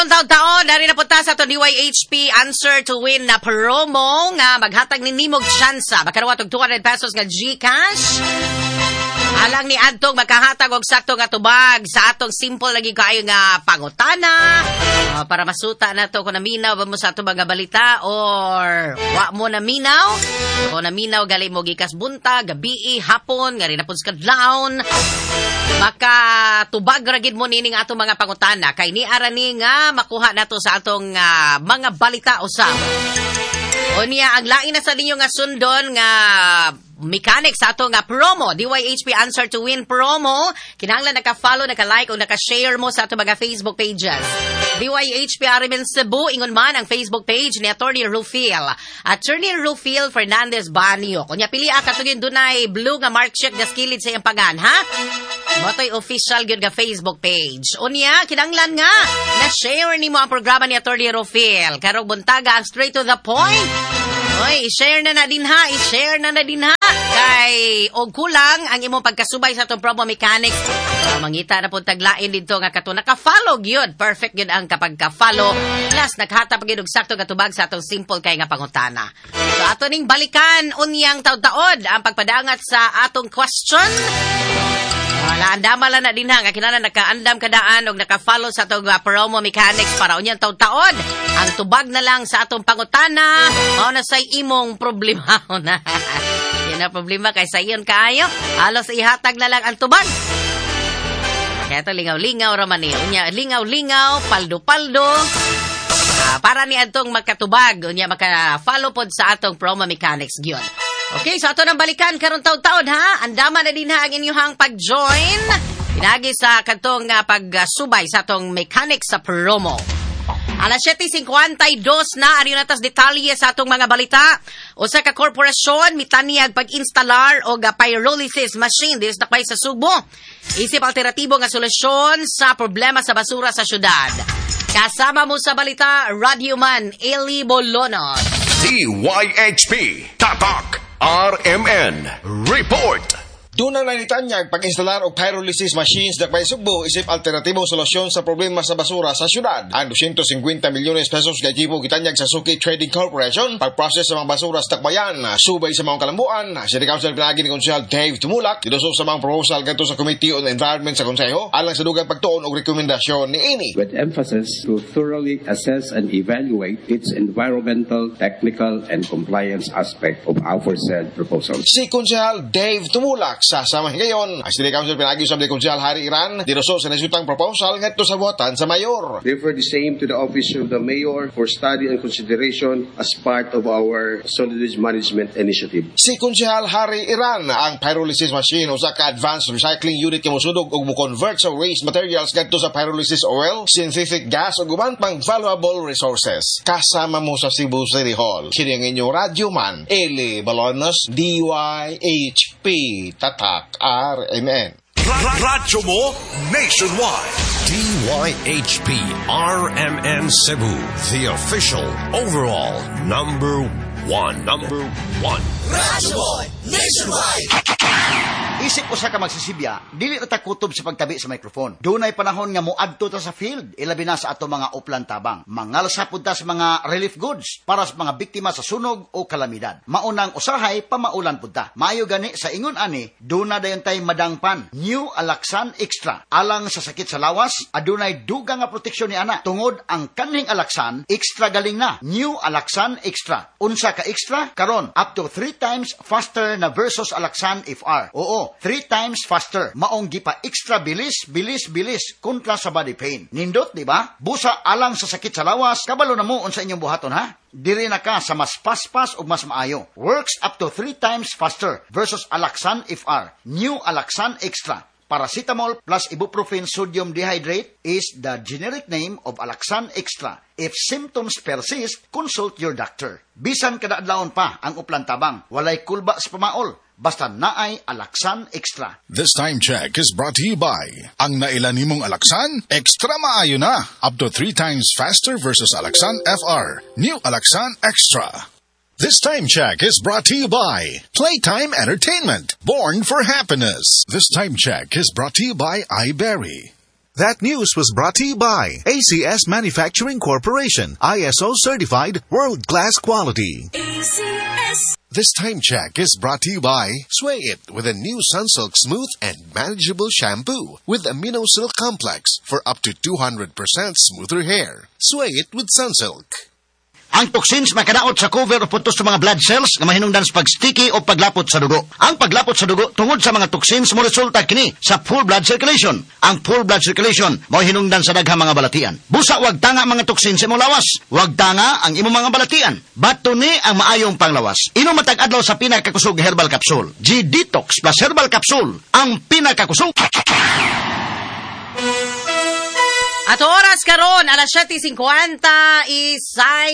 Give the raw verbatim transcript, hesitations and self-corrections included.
Karon taon-taon, dari na punta sa to D Y H P Answer to Win na promo nga maghatag ni nimog tsansa. Makaroon og two hundred pesos nga GCash. Alang ni Adtong makahatag og sakto nga tubag sa atong simple lagi kaayo nga pangutana. Uh, para masuta na to kung naminaw ba mo sa ato mga balita or wa mo naminaw. Kung naminaw gali mo gikas bunta, gabi, hapon, nga rin na punts kadlawon. Maka tubag ragid mo nining atong mga pangutana kay ni arani nga makuha nato sa atong uh, mga balita usab. O niya ang lain na sa ninyo nga sundon nga mechanics sa ato nga promo D Y H P Answer to Win promo. Kinahanglan naka-follow, naka-like o naka-share mo sa ato mga Facebook pages. D Y H P R M N Cebu, ingon man ang Facebook page ni Attorney Rufil. Attorney Rufil Fernandez Banyo. Kunya pili ka tugin dunay blue nga mark check nga skilled sa iyang pagan, ha? Motoy official gyud nga Facebook page. Unya kinahanglan nga na share nimo ang programa ni Attorney Rufil. Karong buntaga ang straight to the point. Oy, i-share na na din ha, i-share na na din ha. Kay og kulang ang imong pagkasubay sa itong promo mechanics. Uh, mangita na po taglain dito nga kato naka-follow gyud. Perfect gyud ang kapag ka-follow. Plus naghatap gyud og sakto katubag sa atong simple kay nga pangutana. So ato ning balikan unyang taud-taod ang pagpadangat sa atong question. Wala andam la na din ha nga kinahanglan naka-andam kadaan og naka-follow sa atong uh, promo mechanics para unyang taud-taod. Ang tubag na lang sa atong pangutana mao na say imong problema na. Yan na problema kay sayon kaayo. Halos ihatag na lang ang tubag. Kaya ito lingaw-lingaw raman eh. Unya lingaw-lingaw, paldo-paldo. Uh, para ni atong makatubag, unya maka-follow pod sa atong promo mechanics gyud. Okay, so ato nang balikan karon taud-taod ha. Andama na din ha ang inyong pag-join. Pinagi sa katong uh, pagsubay sa atong mechanics sa promo. Alas seven fifty-two na ari natas detalye sa atong mga balita. Usa ka korporasyon mitanyag pag-instalar og pyrolysis machine dis nakay sa Subo. Isip alternatibo nga solusyon sa problema sa basura sa syudad. Kasama mo sa balita Radio Man Eli Bolonos. D Y H P Tatak R M N Report. Doon na nitanyag pag-instalar og pyrolysis machines na may Sugbo isip alternatibong solusyon sa problema sa basura sa syudad. Ang two hundred fifty milyones pesos nga gibo gitanyag sa Suki Trading Corporation pag-process sa mga basura sa Takbayan. Subay sa mga kalambuan, City Council pinagi ni Konsehal Dave Tumulak didoso sa mga proposal ngadto sa Committee on Environment sa Konseho alang sa dugang pagtuon og rekomendasyon ni ini. With emphasis to thoroughly assess and evaluate its environmental, technical, and compliance aspect of our said proposal. Si Konsehal Dave Tumulak sa samahin ngayon, ang City Council pinagi usab ni Konsehal Hari Iran didoso sa nasutang proposal ngadto sa buhatan sa mayor. Refer the same to the Office of the Mayor for study and consideration as part of our solid waste management initiative. Si Konsehal Hari Iran ang pyrolysis machine usa ka advanced recycling unit nga mosudog og mo-convert sa waste materials ngadto sa pyrolysis oil, synthetic gas ug uban pang valuable resources. Kasama mo sa Cebu City Hall. Kini ang inyong Radio Man Eli Balonos D Y H P Tatak R M N. Radyo mo nationwide. D Y H P R M N Cebu, the official overall number one. Number one. Radyo Boy Nationwide. Isip usa ka magsisibya, dili ta kutob sa pagtabi sa microphone. Dunay panahon nga moadto ta sa field, ilabi na sa ato mga uplan tabang. Mangalsa pud ta sa mga relief goods para sa mga biktima sa sunog o kalamidad. Maunang usahay pamaulan pud ta. Maayo gani sa ingon ani, duna dayon tay madangpan. New Alaxan Extra. Alang sa sakit sa lawas, adunay dugang nga proteksyon ni ana. Tungod ang kanhing Alaxan, extra galing na. New Alaxan Extra. Unsa ka extra? Karon up to three times faster na versus Alaxan F R. Oo, three times faster. Maong gipa extra bilis, bilis, bilis kontra sa body pain. Nindot, di ba? Busa alang sa sakit sa lawas, kabalo na mo unsa inyong buhaton ha? Diri na ka sa mas paspas o mas maayo. Works up to three times faster versus Alaxan F R. New Alaxan Extra. Paracetamol plus ibuprofen sodium dehydrate is the generic name of Alaxan Extra. If symptoms persist, consult your doctor. Bisan kada adlawon pa ang uplan tabang, walay kulba sa pamaol. Basta naay Alaxan Extra. This time check is brought to you by ang nailan nimong Alaxan, extra maayo na. Up to three times faster versus Alaxan F R. New Alaxan Extra. This time check is brought to you by Playtime Entertainment, born for happiness. This time check is brought to you by iBerry. That news was brought to you by A C S Manufacturing Corporation, I S O certified, world-class quality. A C S. This time check is brought to you by Sway It with a new Sunsilk Smooth and Manageable Shampoo with Amino Silk Complex for up to two hundred percent smoother hair. Sway It with Sunsilk. Ang toxins makadaot sa cover o puntos sa mga blood cells nga mahinungdan sa pag-sticky o paglapot sa dugo. Ang paglapot sa dugo tungod sa mga toxins mo resulta kini sa full blood circulation. Ang full blood circulation mao hinungdan sa daghang mga balatian. Busa wag tanga mga toxins sa imong lawas. Wag tanga ang imong mga balatian. Bato ni ang maayong panglawas. Inom matag adlaw sa pinakakusog herbal capsule. G-Detox plus herbal capsule. Ang pinakakusog. At oras karon alas siyete fifty isay